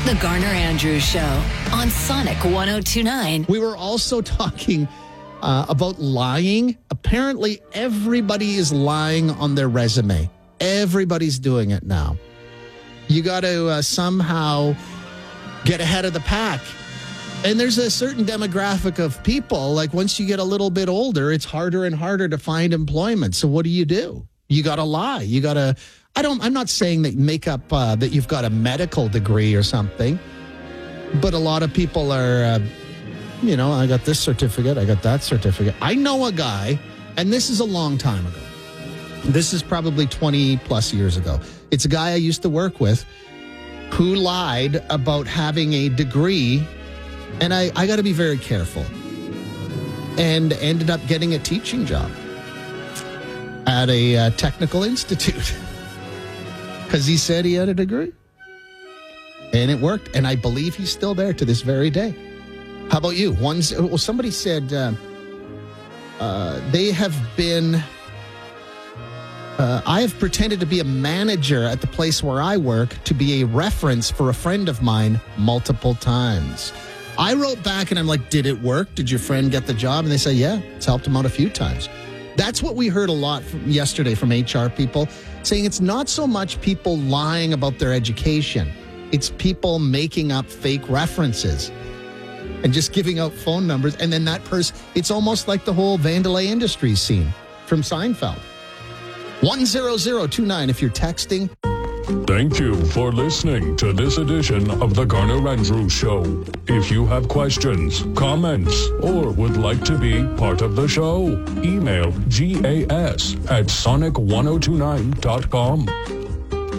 The Garner Andrews Show on Sonic 102.9. We were also talking about lying. Apparently, everybody is lying on their resume. Everybody's doing it now. You got to somehow get ahead of the pack. And there's a certain demographic of people, like once you get a little bit older, it's harder and harder to find employment. So what do? You got to lie. You got to... I'm not saying that make up that you've got a medical degree or something, but a lot of people are, I got this certificate, I got that certificate. I know a guy, and this is a long time ago. This is probably 20 plus years ago. It's a guy I used to work with who lied about having a degree, and I got to be very careful, and ended up getting a teaching job at a technical institute. Because he said he had a degree. And it worked. And I believe he's still there to this very day. How about you? Somebody said they have been... I have pretended to be a manager at the place where I work to be a reference for a friend of mine multiple times. I wrote back and I'm like, did it work? Did your friend get the job? And they say, yeah, it's helped him out a few times. That's what we heard a lot yesterday from HR people, saying it's not so much people lying about their education. It's people making up fake references and just giving out phone numbers. And then that person, it's almost like the whole Vandalay Industries scene from Seinfeld. 10029 if you're texting. Thank you for listening to this edition of the Garner Andrews Show. If you have questions, comments, or would like to be part of the show, email gas@sonic1029.com.